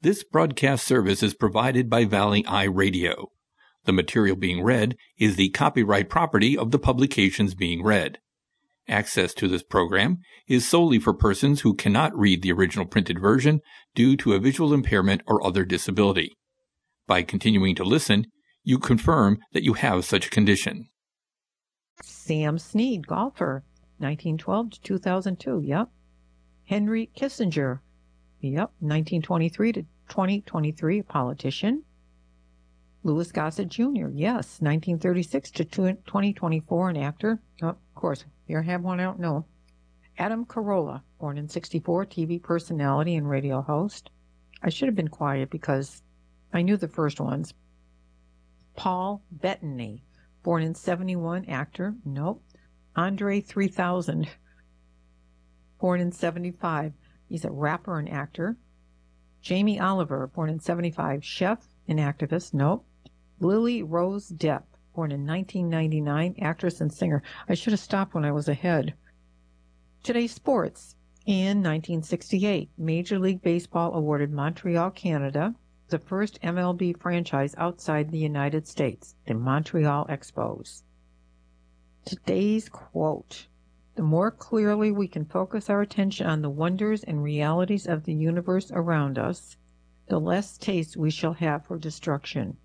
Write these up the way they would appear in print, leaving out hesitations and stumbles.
This broadcast service is provided by Valley Eye Radio. The material being read is the copyright property of the publications being read. Access to this program is solely for persons who cannot read the original printed version due to a visual impairment or other disability. By continuing to listen, you confirm that you have such a condition. Sam Snead, golfer, 1912 to 2002, yep. Henry Kissinger, yep, 1923 to 2023, a politician. Louis Gossett Jr., yes, 1936 to 2024, an actor. Oh, of course, here I have one out, no. Adam Carolla, born in 64, TV personality and radio host. I should have been quiet because I knew the first ones. Paul Bettany, born in 71, actor. Nope. Andre 3000, born in 75. He's a rapper and actor. Jamie Oliver, born in 75, chef and activist. Nope. Lily Rose Depp, born in 1999, actress and singer. I should have stopped when I was ahead. Today's sports. In 1968, Major League Baseball awarded Montreal, Canada, the first MLB franchise outside the United States, the Montreal Expos. Today's quote. The more clearly we can focus our attention on the wonders and realities of the universe around us, the less taste we shall have for destruction.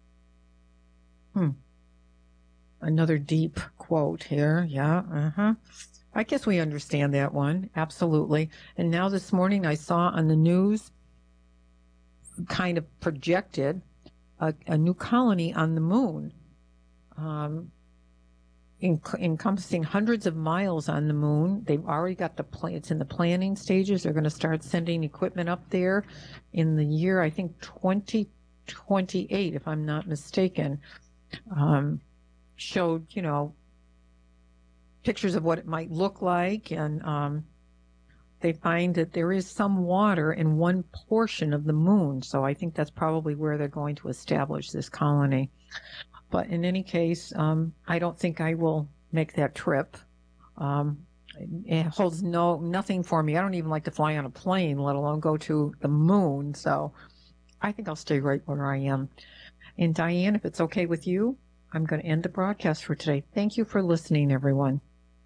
Another deep quote here. Yeah, I guess we understand that one. Absolutely. And now this morning I saw on the news, kind of projected, a new colony on the moon. Encompassing hundreds of miles on the moon. They've already got it's in the planning stages. They're going to start sending equipment up there in the year, I think, 2028, if I'm not mistaken. Showed, pictures of what it might look like, and they find that there is some water in one portion of the moon. So I think that's probably where they're going to establish this colony. But in any case, I don't think I will make that trip. It holds nothing for me. I don't even like to fly on a plane, let alone go to the moon. So I think I'll stay right where I am. And Diane, if it's okay with you, I'm going to end the broadcast for today. Thank you for listening, everyone.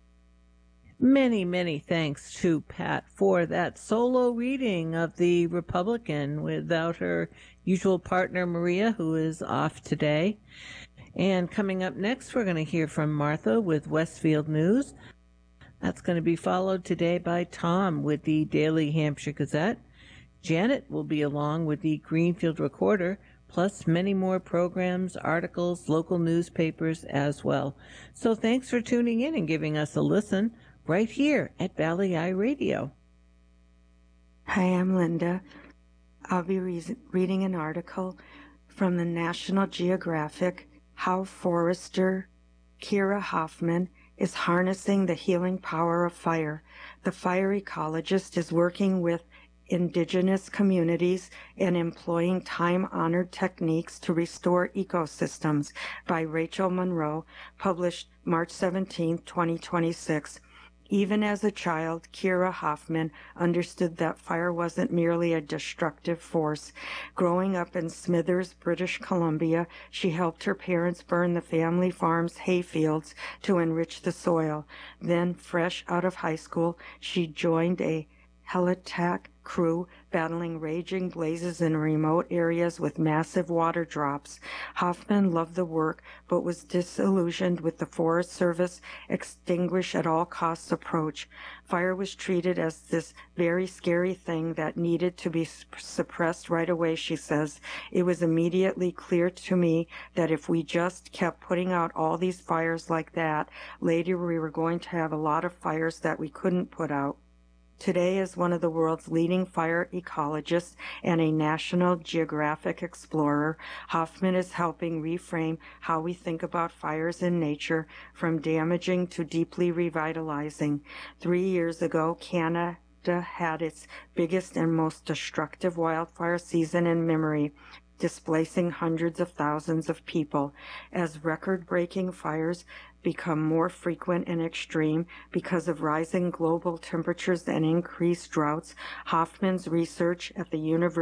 Many, many thanks to Pat for that solo reading of The Republican without her usual partner, Maria, who is off today. And coming up next, we're going to hear from Martha with Westfield News. That's going to be followed today by Tom with the Daily Hampshire Gazette. Janet will be along with the Greenfield Recorder, plus many more programs, articles, local newspapers as well. So thanks for tuning in and giving us a listen right here at Valley Eye Radio. Hi, I'm Linda. I'll be reading an article from the National Geographic, How Forester Kira Hoffman is harnessing the healing power of fire. The fire ecologist is working with indigenous communities and employing time-honored techniques to restore ecosystems, by Rachel Monroe, published March 17, 2026. Even as a child, Kira Hoffman understood that fire wasn't merely a destructive force. Growing up in Smithers, British Columbia, she helped her parents burn the family farm's hayfields to enrich the soil. Then, fresh out of high school, she joined a helitack crew battling raging blazes in remote areas with massive water drops. Hoffman loved the work, but was disillusioned with the Forest Service extinguish at all costs approach. Fire was treated as this very scary thing that needed to be suppressed right away, she says. It was immediately clear to me that if we just kept putting out all these fires like that, later we were going to have a lot of fires that we couldn't put out. Today, as one of the world's leading fire ecologists and a National Geographic explorer, Hoffman is helping reframe how we think about fires in nature, from damaging to deeply revitalizing. 3 years ago, Canada had its biggest and most destructive wildfire season in memory, displacing hundreds of thousands of people. As record-breaking fires become more frequent and extreme because of rising global temperatures and increased droughts, Hoffman's research at the University